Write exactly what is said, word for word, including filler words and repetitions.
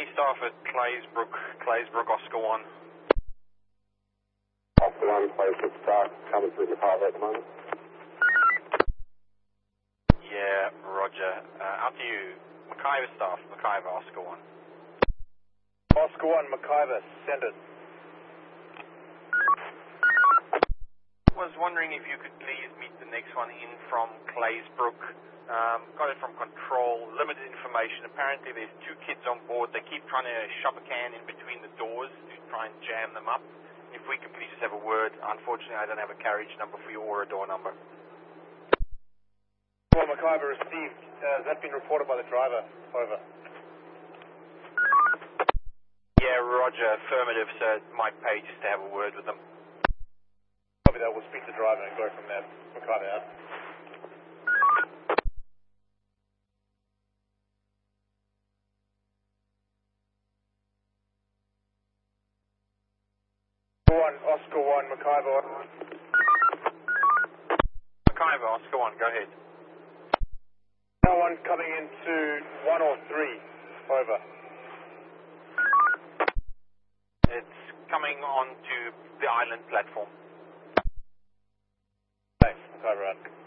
Any staff at Claysbrook, Claysbrook, Oscar one? Oscar one, Claysbrook staff coming through Mackay at the moment. Yeah, roger. Uh, out to you. Mackay staff, Mackay, Oscar one. Oscar one, Mackay, send it. I was wondering if you could please meet the next one in from Claysbrook. Um, got it from control, limited information. Apparently there's two kids on board. They keep trying to shove a can in between the doors to try and jam them up. If we could please just have a word. Unfortunately, I don't have a carriage number for you or a door number. Well, Mackay received. Uh, has that been reported by the driver? Over. Yeah, roger. Affirmative, sir. Might pay just to have a word with them. Copy that. We'll speak to the driver and go from there. Mackay out. One, Oscar one, Mackay. Mackay, Oscar one, go ahead. No one coming into one or three. Over. It's coming on to the island platform. Thanks, Mackay out.